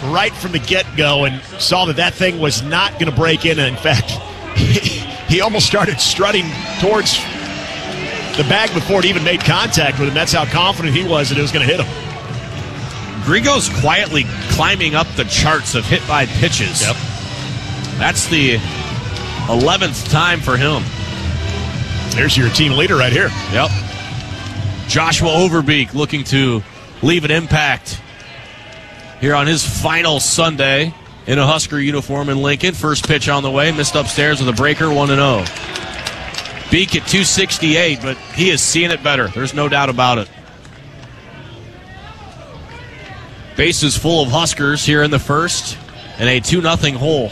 right from the get-go and saw that thing was not going to break in. And in fact, he almost started strutting towards the bag before it even made contact with him. That's how confident he was that it was going to hit him. Grigo's quietly climbing up the charts of hit by pitches. Yep. That's the 11th time for him. There's your team leader right here. Yep. Joshua Overbeek looking to leave an impact here on his final Sunday in a Husker uniform in Lincoln. First pitch on the way, missed upstairs with a breaker, 1-0. Beek at 268, but he is seeing it better. There's no doubt about it. Bases full of Huskers here in the first, and a 2-0 hole.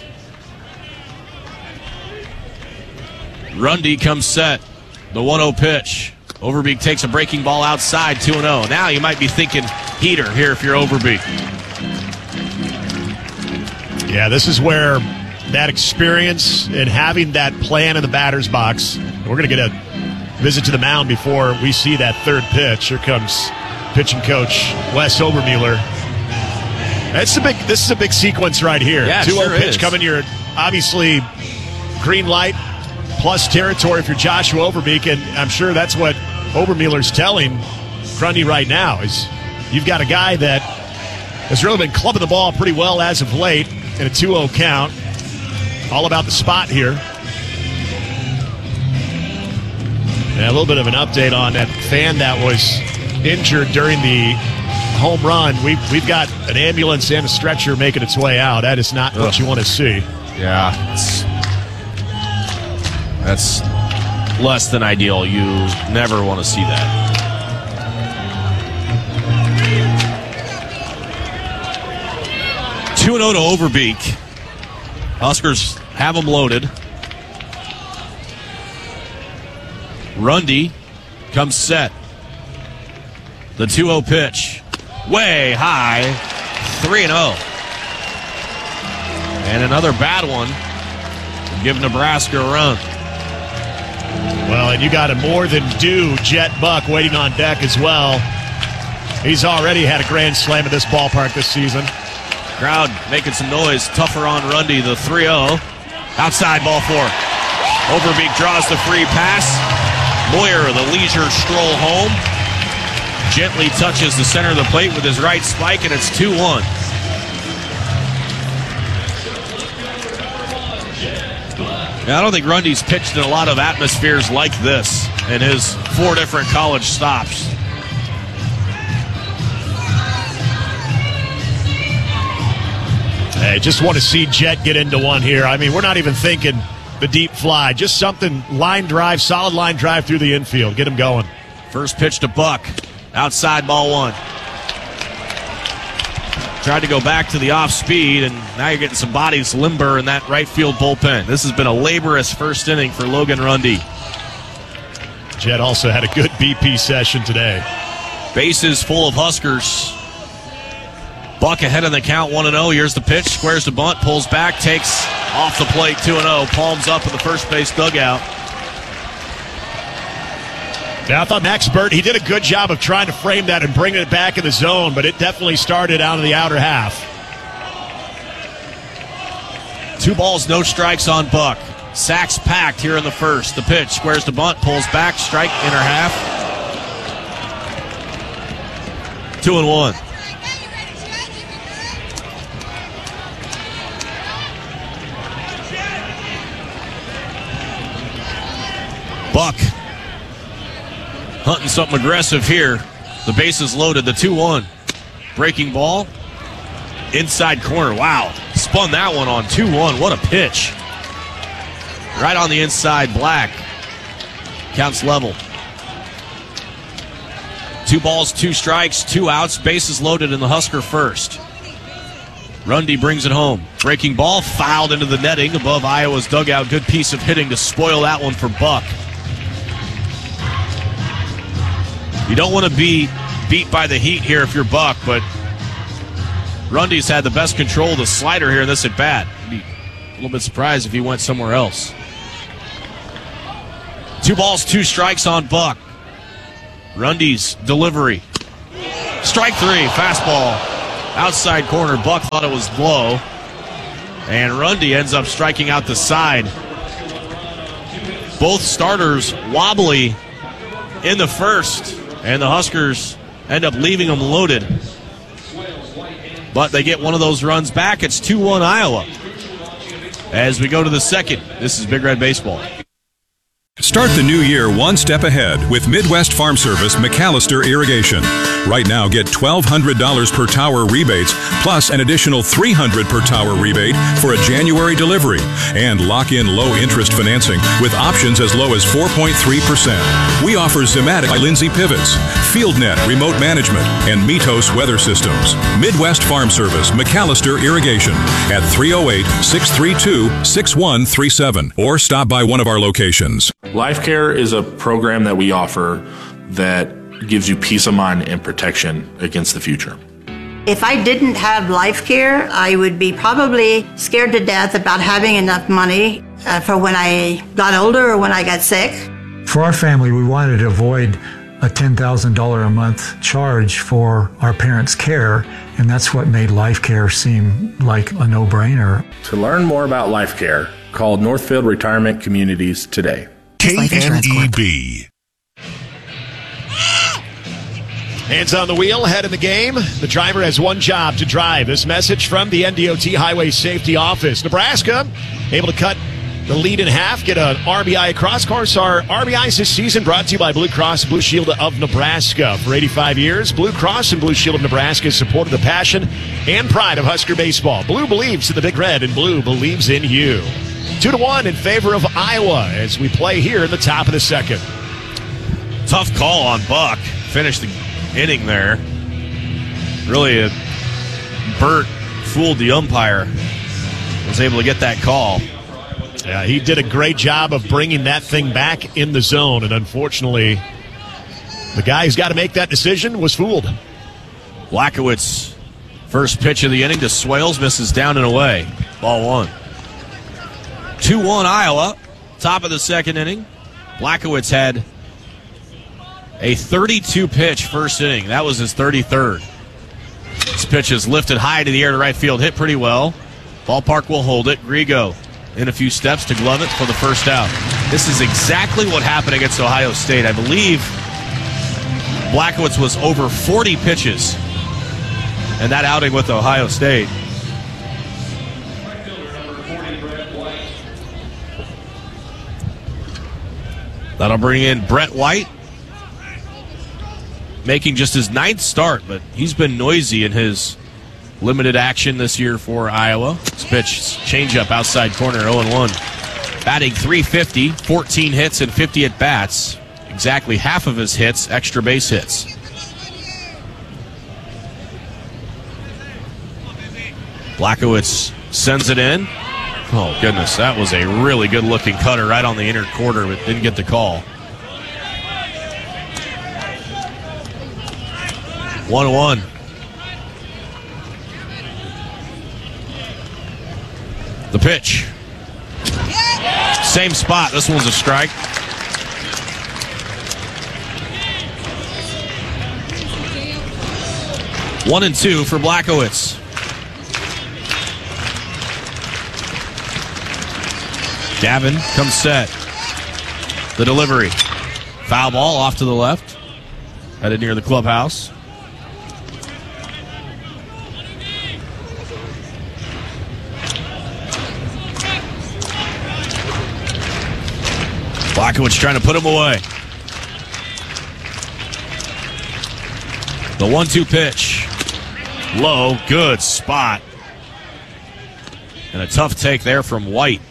Rundy comes set. The 1-0 pitch. Overbeek takes a breaking ball outside, 2-0. Now you might be thinking heater here if you're Overbeek. Yeah, this is where that experience and having that plan in the batter's box. We're going to get a visit to the mound before we see that third pitch. Here comes pitching coach Wes Obermueller. This is a big sequence right here. Yeah, 2-0 sure pitch is. coming here. Obviously, green light plus territory if you're Joshua Overbeek, and I'm sure that's what Obermueller's telling Grundy right now is you've got a guy that has really been clubbing the ball pretty well as of late in a 2-0 count. All about the spot here. And a little bit of an update on that fan that was injured during the home run. We've got an ambulance and a stretcher making its way out. That is not what you want to see. Yeah. That's less than ideal. You never want to see that. Two 2-0 to Overbeek. Huskers have them loaded. Rundy comes set. The 2-0 pitch. Way high. 3-0. And another bad one. Give Nebraska a run. Well, and you got a more than due Jet Buck waiting on deck as well. He's already had a grand slam at this ballpark this season. Crowd making some noise. Tougher on Rundy, the 3-0. Outside ball four. Overbeek draws the free pass. Moyer, the leisure stroll home. Gently touches the center of the plate with his right spike, and it's 2-1. Now, I don't think Rundy's pitched in a lot of atmospheres like this in his 4 different college stops. Hey, just want to see Jet get into one here. I mean, we're not even thinking the deep fly. Just something, line drive, solid line drive through the infield. Get him going. First pitch to Buck. Outside ball 1. Tried to go back to the off speed, and now you're getting some bodies limber in that right field bullpen. This has been a laborious first inning for Logan Rundy. Jet also had a good BP session today. Bases full of Huskers. Buck ahead in the count, 1-0. Here's the pitch. Squares the bunt, pulls back, takes off the plate, 2-0. Palms up in the first base dugout. Now, I thought Max Burt, he did a good job of trying to frame that and bringing it back in the zone, but it definitely started out of the outer half. 2 balls, no strikes on Buck. Sacks packed here in the first. The pitch, squares the bunt, pulls back, strike, inner half. 2-1. Buck hunting something aggressive here. The base is loaded. The 2-1. Breaking ball. Inside corner. Wow. Spun that one on 2-1. What a pitch. Right on the inside. Black. Counts level. 2 balls, 2 strikes, 2 outs. Bases loaded in the Husker first. Rundy brings it home. Breaking ball. Fouled into the netting above Iowa's dugout. Good piece of hitting to spoil that one for Buck. You don't want to be beat by the heat here if you're Buck, but Rundy's had the best control of the slider here in this at bat. I'd be a little bit surprised if he went somewhere else. 2 balls, 2 strikes on Buck. Rundy's delivery. Strike 3, fastball outside corner. Buck thought it was low. And Rundy ends up striking out the side. Both starters wobbly in the first, and the Huskers end up leaving them loaded. But they get one of those runs back. It's 2-1 Iowa. As we go to the second, this is Big Red Baseball. Start the new year one step ahead with Midwest Farm Service McAllister Irrigation. Right now, get $1,200 per tower rebates, plus an additional $300 per tower rebate for a January delivery. And lock in low-interest financing with options as low as 4.3%. We offer Zematic by Lindsay Pivots, FieldNet Remote Management, and Mitos Weather Systems. Midwest Farm Service McAllister Irrigation at 308-632-6137. Or stop by one of our locations. LifeCare is a program that we offer that gives you peace of mind and protection against the future. If I didn't have LifeCare, I would be probably scared to death about having enough money for when I got older or when I got sick. For our family, we wanted to avoid a $10,000 a month charge for our parents' care, and that's what made LifeCare seem like a no-brainer. To learn more about LifeCare, call Northfield Retirement Communities today. KNEB. Hands on the wheel, head in the game. The driver has one job, to drive. This message from the NDOT Highway Safety Office. Nebraska able to cut the lead in half, get an RBI across. Of course, our RBIs this season brought to you by Blue Cross Blue Shield of Nebraska. For 85 years, Blue Cross and Blue Shield of Nebraska has supported the passion and pride of Husker baseball. Blue believes in the Big Red, and Blue believes in you. 2-1 in favor of Iowa as we play here in the top of the second. Tough call on Buck. Finished the inning there. Really, Burt fooled the umpire. Was able to get that call. Yeah, he did a great job of bringing that thing back in the zone, and unfortunately, the guy who's got to make that decision was fooled. Blachowicz, first pitch of the inning to Swales, misses down and away. Ball one. 2-1 Iowa, top of the second inning. Blachowicz had a 32-pitch first inning. That was his 33rd. This pitch is lifted high to the air to right field, hit pretty well. Ballpark will hold it. Grigo in a few steps to glove it for the first out. This is exactly what happened against Ohio State. I believe Blachowicz was over 40 pitches in that outing with Ohio State. That'll bring in Brett White, making just his 9th start, but he's been noisy in his limited action this year for Iowa. This pitch, changeup outside corner, 0-1. Batting .350, 14 hits and 50 at-bats. Exactly half of his hits, extra base hits. Blachowicz sends it in. Oh, goodness, that was a really good-looking cutter right on the inner quarter, but didn't get the call. 1-1. The pitch. Same spot. This one's a strike. One and two for Blachowicz. Gavin comes set. The delivery. Foul ball off to the left. Headed near the clubhouse. Blachowicz trying to put him away. The 1-2 pitch. Low, good spot. And a tough take there from White.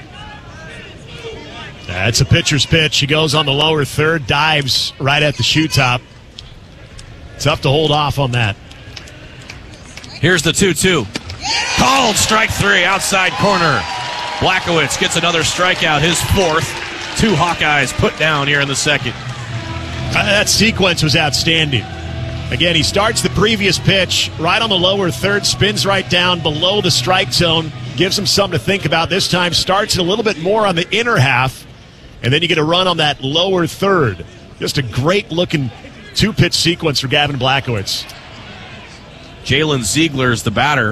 That's a pitcher's pitch. He goes on the lower third, dives right at the shoe top. Tough to hold off on that. Here's the 2-2. Called strike three, outside corner. Blachowicz gets another strikeout, his 4th. 2 Hawkeyes put down here in the second. That sequence was outstanding. Again, he starts the previous pitch right on the lower third, spins right down below the strike zone, gives him something to think about. This time starts it a little bit more on the inner half, and then you get a run on that lower third. Just a great-looking 2-pitch sequence for Gavin Blachowicz. Jalen Ziegler's the batter.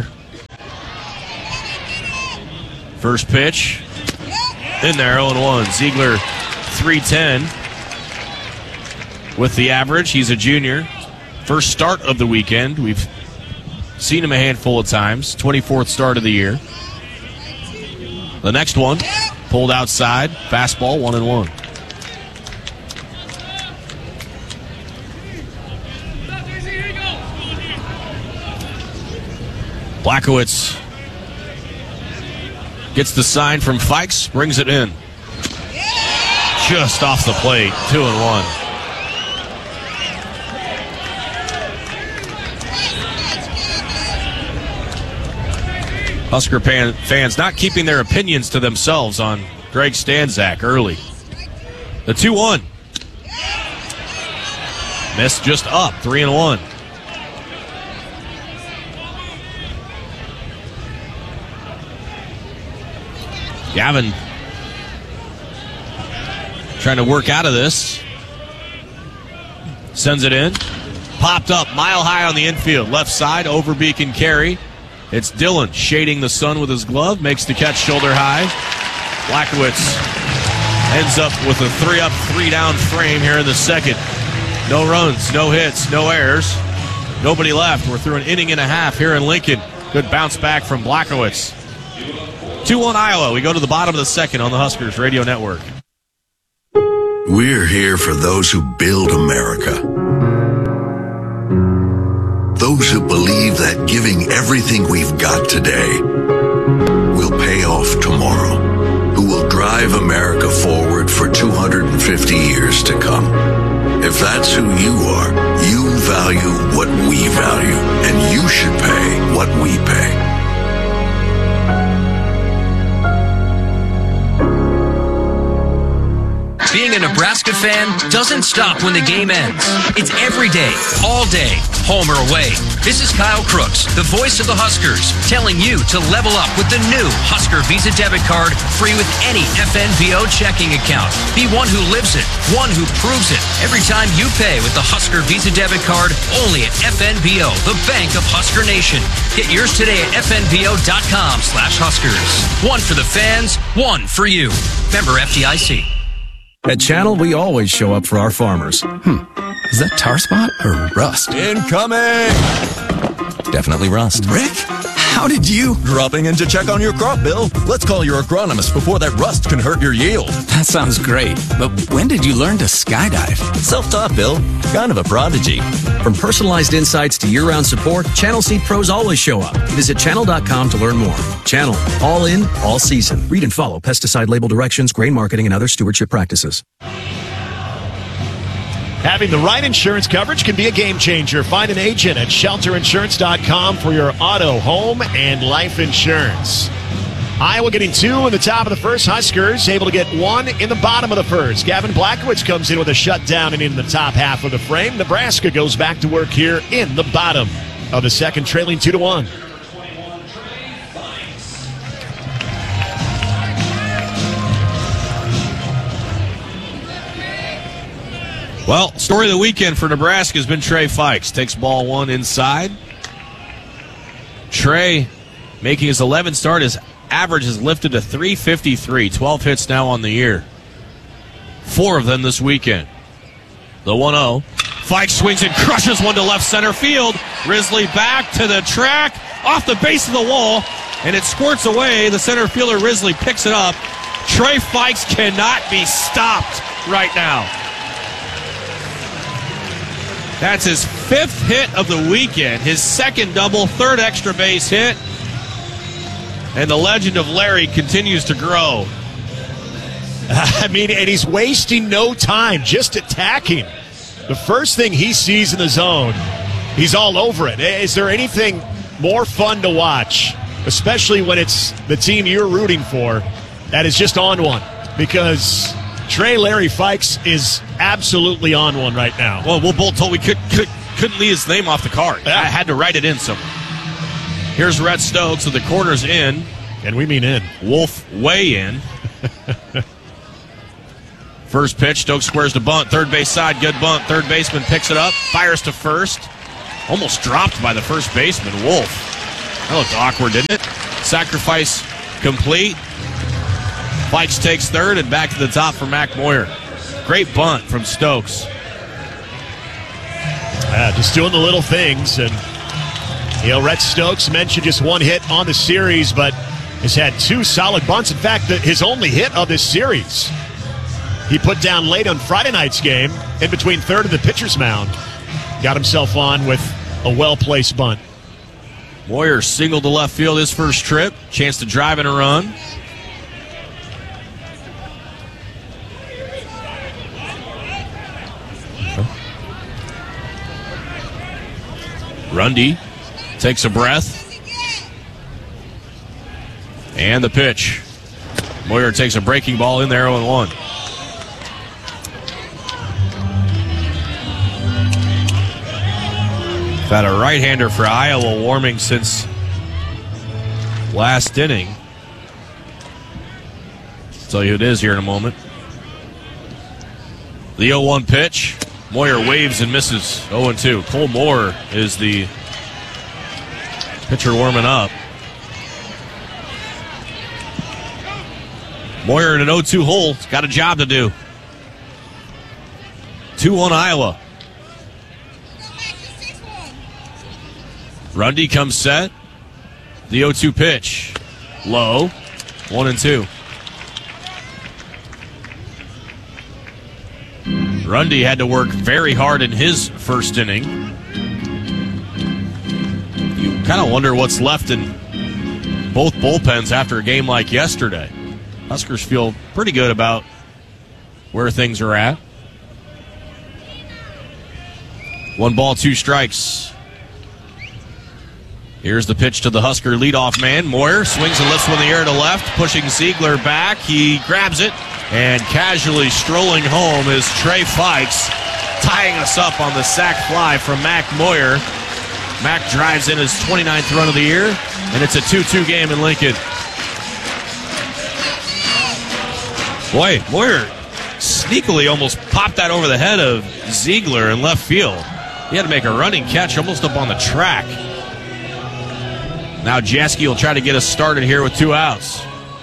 First pitch. In there, 0-1. Ziegler, 310 with the average. He's a junior. First start of the weekend. We've seen him a handful of times. 24th start of the year. The next one, pulled outside. Fastball, 1-1. Blachowicz gets the sign from Fikes, brings it in. Just off the plate, 2-1. Husker fans not keeping their opinions to themselves on Greg Stanczak early. The 2-1. Missed just up, 3-1. Gavin trying to work out of this. Sends it in. Popped up mile high on the infield. Left side, Overbeek and carry. It's Dillon shading the sun with his glove. Makes the catch shoulder high. Blachowicz ends up with a 3-up, 3-down frame here in the second. No runs, no hits, no errors. Nobody left. We're through an inning and a half here in Lincoln. Good bounce back from Blachowicz. 2-1 Iowa. We go to the bottom of the second on the Huskers Radio Network. We're here for those who build America. Those who believe that giving everything we've got today will pay off tomorrow. Who will drive America forward for 250 years to come. If that's who you are, you value what we value, and you should pay what we pay. Being a Nebraska fan doesn't stop when the game ends. It's every day, all day, home or away. This is Kyle Crooks, the voice of the Huskers, telling you to level up with the new Husker Visa debit card, free with any FNBO checking account. Be one who lives it, one who proves it. Every time you pay with the Husker Visa debit card, only at FNBO, the bank of Husker Nation. Get yours today at FNBO.com/Huskers. One for the fans, one for you. Member FDIC. At Channel, we always show up for our farmers. Is that tar spot or rust? Incoming! Definitely rust. Rick, how did you? Dropping in to check on your crop, Bill. Let's call your agronomist before that rust can hurt your yield. That sounds great, but when did you learn to skydive? Self-taught, Bill. Kind of a prodigy. From personalized insights to year-round support, Channel Seed pros always show up. Visit channel.com to learn more. Channel, all in, all season. Read and follow pesticide label directions, grain marketing, and other stewardship practices. Having the right insurance coverage can be a game changer. Find an agent at shelterinsurance.com for your auto, home, and life insurance. Iowa getting 2 in the top of the first. Huskers able to get 1 in the bottom of the first. Gavin Blachowicz comes in with a shutdown and in the top half of the frame. Nebraska goes back to work here in the bottom of the second, trailing 2-1. Well, story of the weekend for Nebraska has been Trey Fikes. Takes ball 1 inside. Trey making his 11th start. His average is lifted to .353. 12 hits now on the year. 4 of them this weekend. The 1-0. Fikes swings and crushes one to left center field. Risley back to the track, off the base of the wall, and it squirts away. The center fielder Risley picks it up. Trey Fikes cannot be stopped right now. That's his 5th hit of the weekend, his 2nd double, 3rd extra base hit. And the legend of Larry continues to grow. I mean, and he's wasting no time, just attacking. The first thing he sees in the zone, he's all over it. Is there anything more fun to watch, especially when it's the team you're rooting for that is just on one? Because Larry Fikes is absolutely on one right now. Well, we're both told we couldn't leave his name off the card. Yeah. I had to write it in somewhere. Here's Rhett Stokes with the corners in. And we mean in. Wolf way in. First pitch, Stokes squares to bunt. Third base side, good bunt. Third baseman picks it up, fires to first. Almost dropped by the first baseman, Wolf. That looked awkward, didn't it? Sacrifice complete. Fikes takes third and back to the top for Mac Moyer. Great bunt from Stokes. Just doing the little things. And, Rhett Stokes mentioned just one hit on the series, but has had 2 solid bunts. In fact, his only hit of this series, he put down late on Friday night's game in between third and the pitcher's mound. Got himself on with a well-placed bunt. Moyer singled to left field his first trip. Chance to drive in a run. Rundy takes a breath. And the pitch. Moyer takes a breaking ball in there, 0-1. Had a right-hander for Iowa warming since last inning. I'll tell you who it is here in a moment. The 0-1 pitch. Moyer waves and misses. 0-2. Cole Moore is the pitcher warming up. Moyer in an 0-2 hole. He's got a job to do. 2-1 Iowa. Rundy comes set. The 0-2 pitch. Low. 1-2. Rundy had to work very hard in his first inning. You kind of wonder what's left in both bullpens after a game like yesterday. Huskers feel pretty good about where things are at. 1 ball, 2 strikes. Here's the pitch to the Husker leadoff man. Moyer swings and lifts one in the air to left, pushing Ziegler back. He grabs it, and casually strolling home is Trey Fikes, tying us up on the sac fly from Mac Moyer. Mac drives in his 29th run of the year, and it's a 2-2 game in Lincoln. Boy, Moyer sneakily almost popped that over the head of Ziegler in left field. He had to make a running catch almost up on the track. Now Jeske will try to get us started here with 2 outs.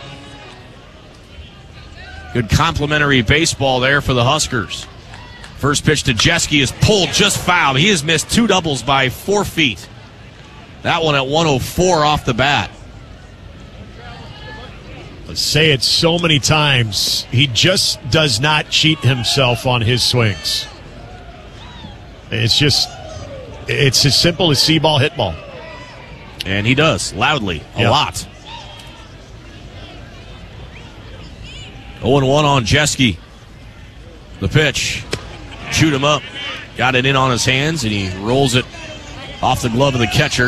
Good complimentary baseball there for the Huskers. First pitch to Jeske is pulled just foul. He has missed 2 doubles by 4 feet. That one at 104 off the bat. Let's say it so many times. He just does not cheat himself on his swings. It's as simple as see ball, hit ball. And he does, loudly, a lot. 0-1 on Jeske. The pitch. Shoot him up. Got it in on his hands, and he rolls it off the glove of the catcher.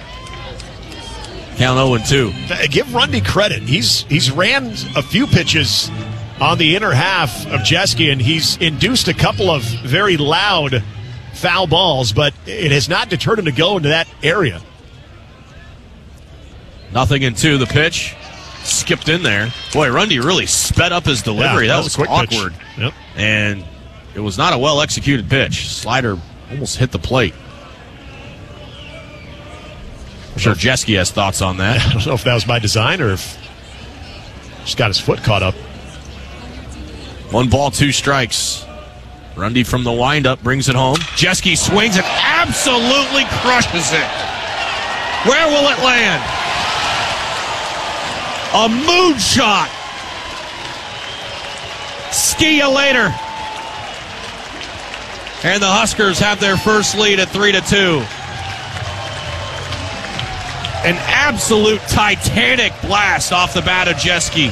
Count 0-2. Give Rundy credit. He's ran a few pitches on the inner half of Jeske, and he's induced a couple of very loud foul balls, but it has not deterred him to go into that area. 0-2, the pitch. Skipped in there. Boy, Rundy really sped up his delivery. Yeah, that was awkward. Yep. And it was not a well-executed pitch. Slider almost hit the plate. I'm sure Jeske has thoughts on that. I don't know if that was by design or if just got his foot caught up. 1 ball, 2 strikes. Rundy from the windup brings it home. Jeske swings and absolutely crushes it. Where will it land? A moonshot. Ski you later. And the Huskers have their first lead at 3-2. An absolute titanic blast off the bat of Jeske.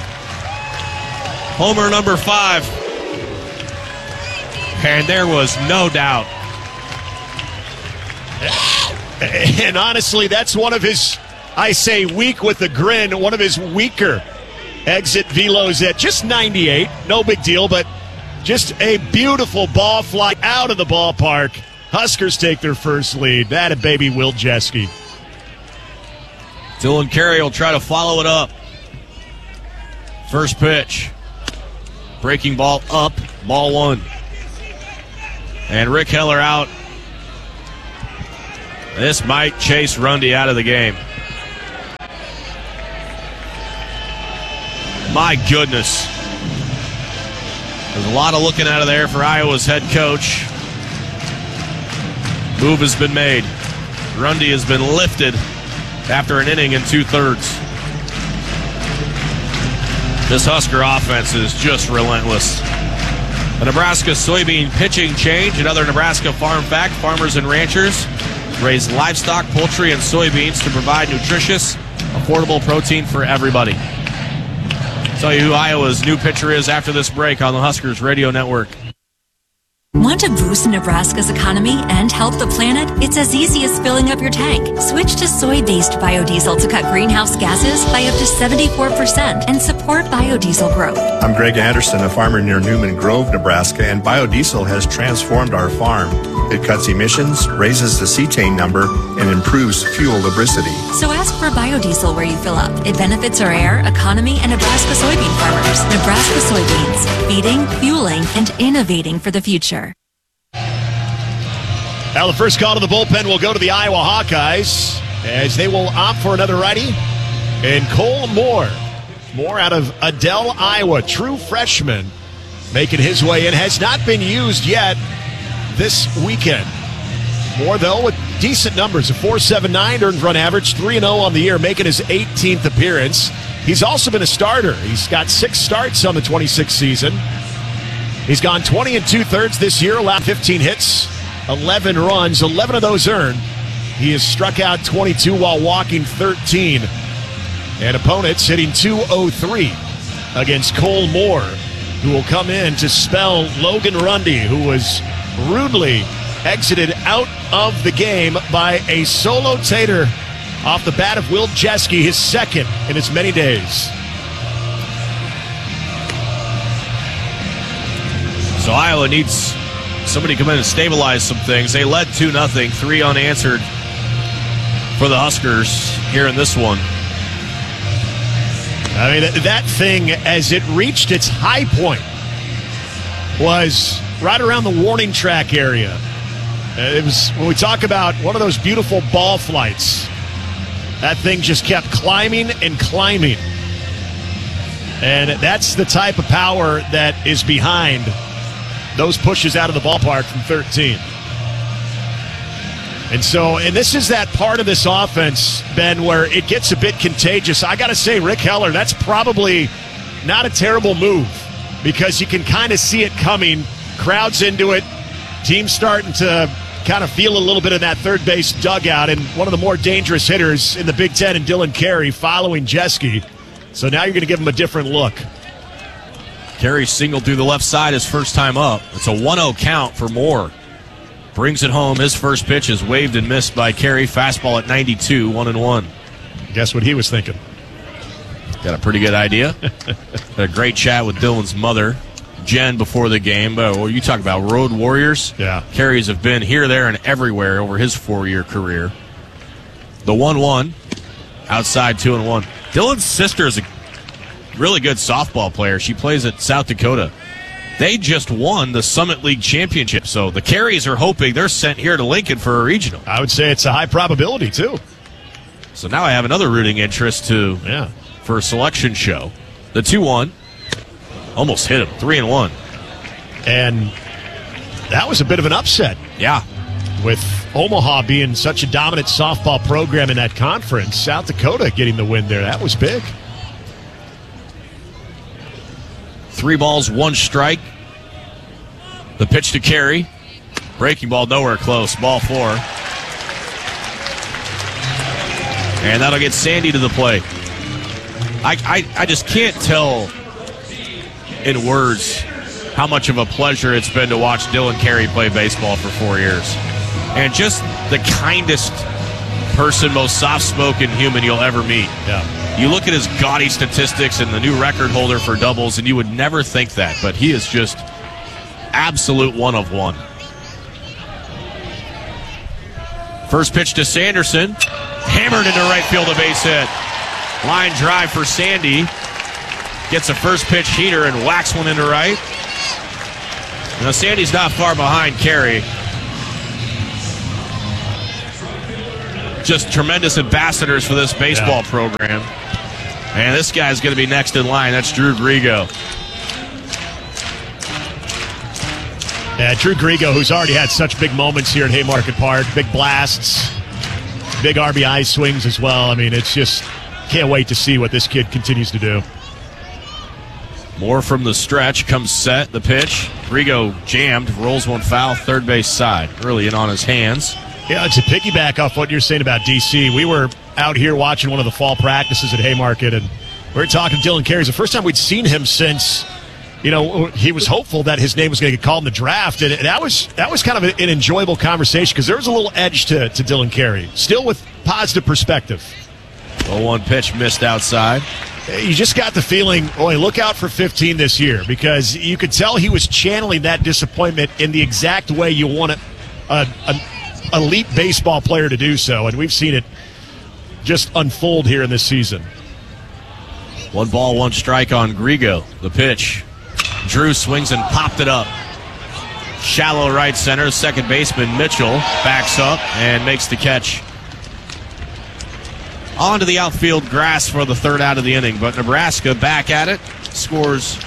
Homer number 5. And there was no doubt. And honestly, that's one of his, I say weak with a grin, one of his weaker exit velos at just 98. No big deal, but just a beautiful ball fly out of the ballpark. Huskers take their first lead. That a baby Will Jeske. Dylan Carey will try to follow it up. First pitch. Breaking ball up, ball 1. And Rick Heller out This might chase Rundy out of the game. My goodness. There's a lot of looking out of there for Iowa's head coach. Move has been made. Rundy has been lifted after an inning and 2/3. This Husker offense is just relentless. A Nebraska soybean pitching change. Another Nebraska farm fact. Farmers and ranchers raise livestock, poultry, and soybeans to provide nutritious, affordable protein for everybody. Tell you who Iowa's new pitcher is after this break on the Huskers Radio Network. Want to boost Nebraska's economy and help the planet? It's as easy as filling up your tank. Switch to soy-based biodiesel to cut greenhouse gases by up to 74% and support biodiesel growth. I'm Greg Anderson, a farmer near Newman Grove, Nebraska, and biodiesel has transformed our farm. It cuts emissions, raises the cetane number, and improves fuel lubricity. So ask for biodiesel where you fill up. It benefits our air, economy, and Nebraska soybean farmers. Nebraska soybeans, feeding, fueling, and innovating for the future. Now the first call to the bullpen will go to the Iowa Hawkeyes as they will opt for another righty. And Cole Moore. Moore out of Adel, Iowa. True freshman making his way in. Has not been used yet this weekend. Moore, though, with decent numbers. A 4.79 earned run average. 3-0 on the year, making his 18th appearance. He's also been a starter. He's got 6 starts on the 26th season. He's gone 20 2/3 this year, allowed 15 hits, 11 runs, 11 of those earned. He has struck out 22 while walking 13. And opponents hitting .203 against Cole Moore, who will come in to spell Logan Rundy, who was rudely exited out of the game by a solo tater off the bat of Will Jeske, his second in as many days. So Iowa needs somebody to come in and stabilize some things. They led 2-0, 3 unanswered for the Huskers here in this one. I mean, that thing, as it reached its high point, was right around the warning track area. It was, when we talk about one of those beautiful ball flights, that thing just kept climbing and climbing. And that's the type of power that is behind those pushes out of the ballpark from 13. And this is that part of this offense, Ben, where it gets a bit contagious. I got to say, Rick Heller, that's probably not a terrible move because you can kind of see it coming. Crowds into it. Teams starting to kind of feel a little bit of that third base dugout. And one of the more dangerous hitters in the Big Ten, and Dylan Carey, following Jeske. So now you're going to give him a different look. Carey singled through the left side his first time up. It's a 1-0 count for Moore. Brings it home. His first pitch is waved and missed by Carey. Fastball at 92, 1-1. Guess what he was thinking? Got a pretty good idea. Had a great chat with Dylan's mother, Jen, before the game. Well, you talk about road warriors. Yeah. Carey's have been here, there, and everywhere over his 4-year career. The 1-1, outside 2-1. Dylan's sister is a really good softball player. She plays at South Dakota. They just won the Summit League Championship, so the Careys are hoping they're sent here to Lincoln for a regional. I would say it's a high probability, too. So now I have another rooting interest for a selection show. The 2-1 almost hit him, 3-1. And that was a bit of an upset. Yeah. With Omaha being such a dominant softball program in that conference, South Dakota getting the win there, that was big. 3 balls, 1 strike. The pitch to Carey. Breaking ball nowhere close. Ball 4. And that'll get Sandy to the plate. I just can't tell in words how much of a pleasure it's been to watch Dylan Carey play baseball for 4 years. And just the kindest person, most soft-spoken human you'll ever meet. Yeah. You look at his gaudy statistics and the new record holder for doubles, and you would never think that, but he is just absolute one of one. First pitch to Sanderson. Hammered into right field, a base hit. Line drive for Sandy. Gets a first pitch heater and whacks one into right. Now Sandy's not far behind Carey. just tremendous ambassadors for this baseball program. And this guy's going to be next in line. That's Drew Grigo. Yeah, Drew Grigo, who's already had such big moments here at Haymarket Park, big blasts, big RBI swings as well. I mean, it's just, can't wait to see what this kid continues to do. More from the stretch, comes set, the pitch. Grigo jammed, rolls one foul, third base side, early in on his hands. Yeah, to piggyback off what you're saying about DC, we were out here watching one of the fall practices at Haymarket, and we were talking to Dylan Carey. It's the first time we'd seen him since, he was hopeful that his name was going to get called in the draft, and that was kind of an enjoyable conversation because there was a little edge to Dylan Carey, still with positive perspective. 0-1 pitch missed outside. You just got the feeling, look out for 15 this year, because you could tell he was channeling that disappointment in the exact way you want an elite baseball player to do so, and we've seen it just unfold here in this season. 1 ball, 1 strike on Grigo. The pitch. Drew swings and popped it up. Shallow right center. Second baseman Mitchell backs up and makes the catch. On to the outfield grass for the third out of the inning, but Nebraska back at it. Scores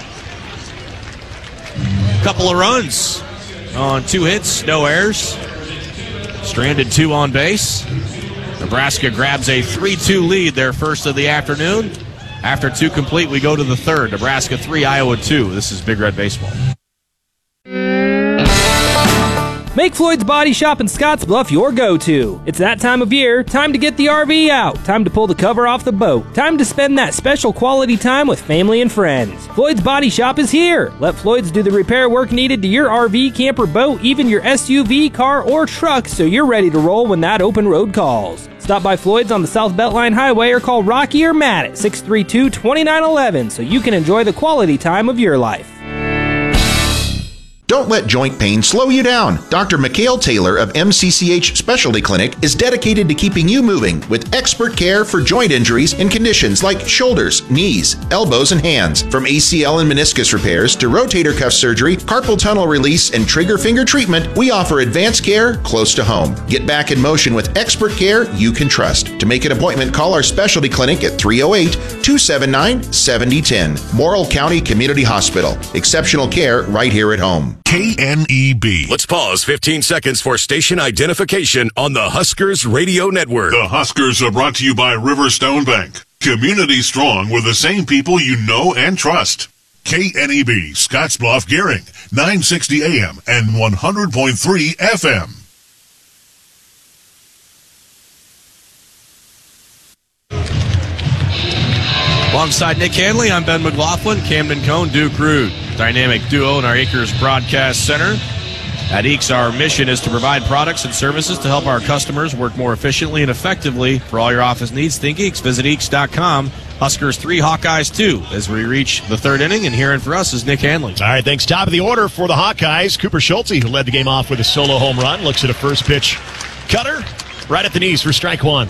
a couple of runs on 2 hits, no errors. Stranded 2 on base. Nebraska grabs a 3-2 lead, their first of the afternoon. After 2 complete, we go to the third. Nebraska 3, Iowa 2. This is Big Red Baseball. Make Floyd's Body Shop in Scottsbluff your go-to. It's that time of year, time to get the RV out, time to pull the cover off the boat, time to spend that special quality time with family and friends. Floyd's Body Shop is here. Let Floyd's do the repair work needed to your RV, camper, boat, even your SUV, car, or truck so you're ready to roll when that open road calls. Stop by Floyd's on the South Beltline Highway or call Rocky or Matt at 632-2911 so you can enjoy the quality time of your life. Don't let joint pain slow you down. Dr. Mikhail Taylor of MCCH Specialty Clinic is dedicated to keeping you moving with expert care for joint injuries and conditions like shoulders, knees, elbows, and hands. From ACL and meniscus repairs to rotator cuff surgery, carpal tunnel release, and trigger finger treatment, we offer advanced care close to home. Get back in motion with expert care you can trust. To make an appointment, call our specialty clinic at 308-279-7010. Morrill County Community Hospital. Exceptional care right here at home. KNEB. Let's pause 15 seconds for station identification on the Huskers Radio Network. The Huskers are brought to you by Riverstone Bank. Community strong with the same people you know and trust. KNEB, Scottsbluff, Gearing, 960 AM and 100.3 FM. Alongside Nick Hanley, I'm Ben McLaughlin, Camden Cohn, Duke Rude. Dynamic duo in our Acres Broadcast Center. At EECS, our mission is to provide products and services to help our customers work more efficiently and effectively. For all your office needs, think EECS. Visit EECS.com. Huskers 3, Hawkeyes 2 as we reach the third inning, and hearing for us is Nick Hanley. All right, thanks. Top of the order for the Hawkeyes. Cooper Schulte, who led the game off with a solo home run, looks at a first pitch cutter right at the knees for strike 1.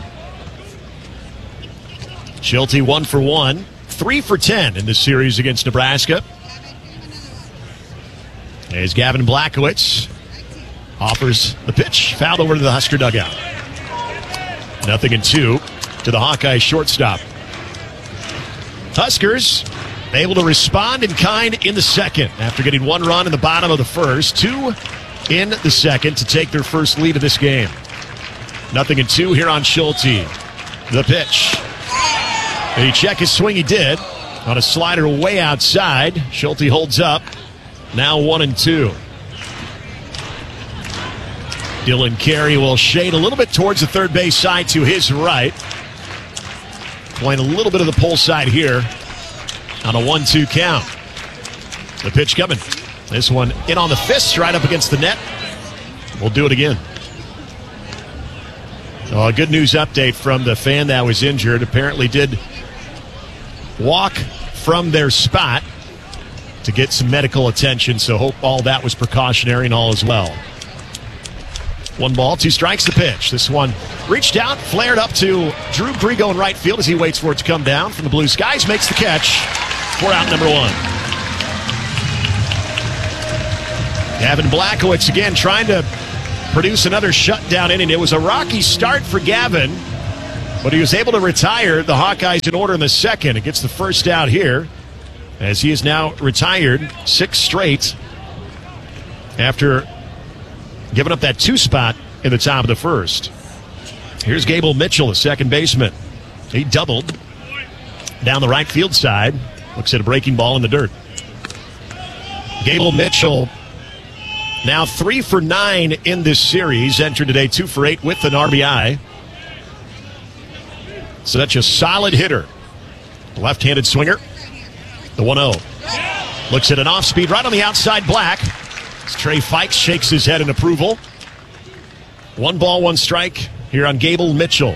Schulte 1 for 1, 3 for 10 in this series against Nebraska. As Gavin Blachowicz offers the pitch, fouled over to the Husker dugout. 0-2 to the Hawkeyes shortstop. Huskers able to respond in kind in the second after getting 1 run in the bottom of the first, 2 in the second to take their first lead of this game. 0-2 here on Schulte. The pitch. Did he check his swing? He did. On a slider way outside. Schulte holds up. Now 1-2. Dylan Carey will shade a little bit towards the third base side to his right. Playing a little bit of the pull side here on a 1-2 count. The pitch coming. This one in on the fist, right up against the net. We'll do it again. So a good news update from the fan that was injured. Apparently did walk from their spot to get some medical attention, so hope all that was precautionary and all is well. 1 ball, 2 strikes, the pitch. This one reached out, flared up to Drew Grigo in right field as he waits for it to come down from the blue skies, makes the catch for out number 1. Gavin Blachowicz again trying to produce another shutdown inning. It was a rocky start for Gavin, but he was able to retire the Hawkeyes in order in the second. It gets the first out here, as he is now retired 6 straight after giving up that 2 spot in the top of the first. Here's Gable Mitchell, the second baseman. He doubled down the right field side. Looks at a breaking ball in the dirt. Gable Mitchell now 3 for 9 in this series. Entered today 2 for 8 with an RBI. Such a solid hitter. Left-handed swinger. The 1-0. Looks at an off-speed right on the outside, Black. As Trey Fikes shakes his head in approval. 1 ball, 1 strike here on Gable Mitchell.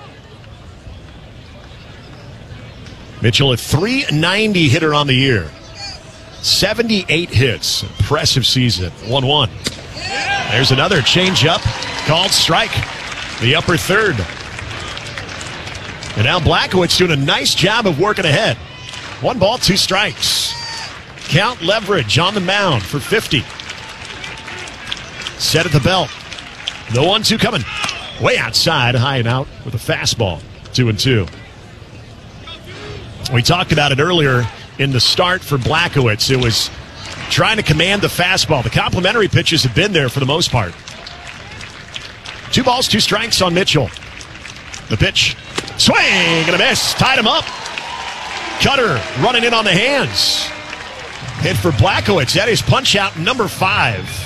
Mitchell, a .390 hitter on the year. 78 hits. Impressive season. 1-1. There's another changeup. Called strike. The upper third. And now Blackowitz doing a nice job of working ahead. 1 ball, 2 strikes. Count Leverage on the mound for 50. Set at the belt. The 1-2 coming. Way outside, high and out with a fastball. 2-2. We talked about it earlier in the start for Blackowitz. It was trying to command the fastball. The complementary pitches have been there for the most part. 2 balls, 2 strikes on Mitchell. The pitch. Swing and a miss. Tied him up. Cutter running in on the hands. Hit for Blackowitz. That is punch out number 5.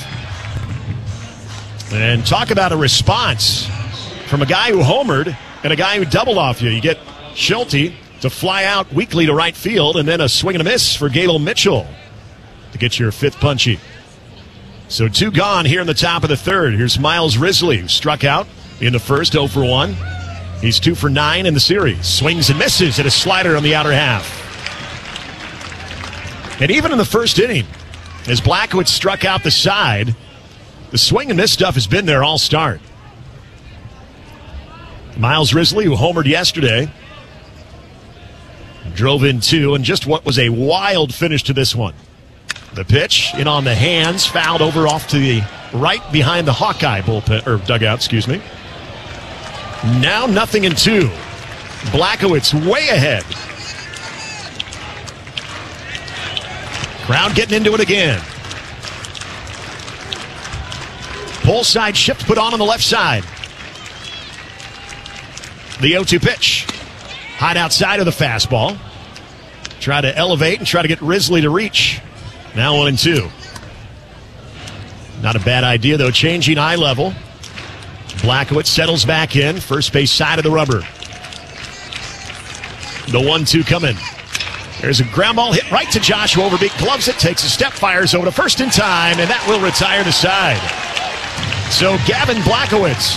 And talk about a response from a guy who homered and a guy who doubled off you. You get Schulte to fly out weakly to right field, and then a swing and a miss for Gable Mitchell to get your 5th punchy. So 2 gone here in the top of the third. Here's Miles Risley, who struck out in the first, 0 for 1. He's 2 for 9 in the series. Swings and misses at a slider on the outer half. And even in the first inning, as Blackowitz struck out the side, the swing and miss stuff has been there all start. Miles Risley, who homered yesterday, drove in 2, and just what was a wild finish to this one. The pitch in on the hands, fouled over off to the right behind the Hawkeye bullpen, or dugout, excuse me. Now 0-2. Blackowitz way ahead. Crowd getting into it again. Pull side shift put on the left side. The 0-2 pitch. Hot outside of the fastball. Try to elevate and try to get Risley to reach. Now 1-2. Not a bad idea, though. Changing eye level. Blackowitz settles back in. First base side of the rubber. The 1-2 coming. There's a ground ball hit right to Joshua Overbeek. Gloves it, takes a step, fires over to first in time, and that will retire the side. So Gavin Blackowitz,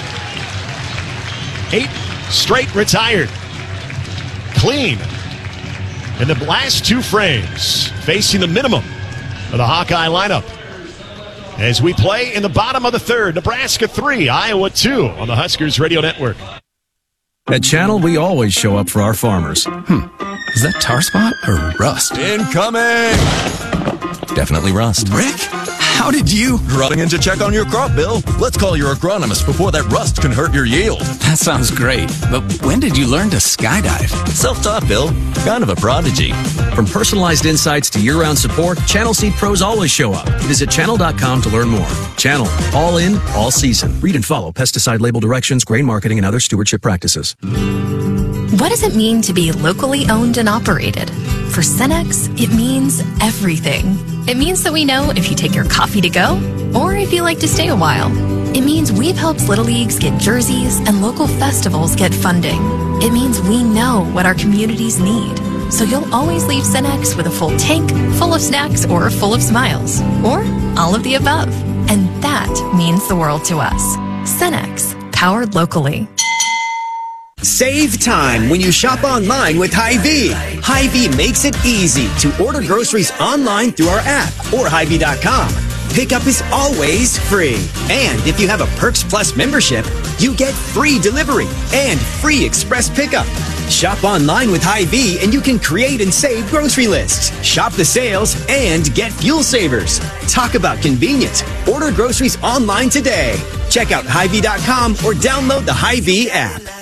8 straight retired. Clean. In the last 2 frames, facing the minimum of the Hawkeye lineup. As we play in the bottom of the third, Nebraska 3, Iowa 2 on the Huskers Radio Network. At Channel, we always show up for our farmers. Is that tar spot or rust? Incoming! Definitely rust. Rick, how did you? Dropping in to check on your crop, Bill. Let's call your agronomist before that rust can hurt your yield. That sounds great, but when did you learn to skydive? Self-taught, Bill. Kind of a prodigy. From personalized insights to year-round support, Channel Seed pros always show up. Visit channel.com to learn more. Channel, all in, all season. Read and follow pesticide label directions, grain marketing, and other stewardship practices. What does it mean to be locally owned and operated? For Cenex, it means everything. It means that we know if you take your coffee to go or if you like to stay a while. It means we've helped Little Leagues get jerseys and local festivals get funding. It means we know what our communities need. So you'll always leave Cenex with a full tank, full of snacks, or full of smiles. Or all of the above. And that means the world to us. Cenex, powered locally. Save time when you shop online with Hy-Vee. Hy-Vee makes it easy to order groceries online through our app or Hy-Vee.com. Pickup is always free. And if you have a Perks Plus membership, you get free delivery and free express pickup. Shop online with Hy-Vee and you can create and save grocery lists. Shop the sales and get fuel savers. Talk about convenience. Order groceries online today. Check out Hy-Vee.com or download the Hy-Vee app.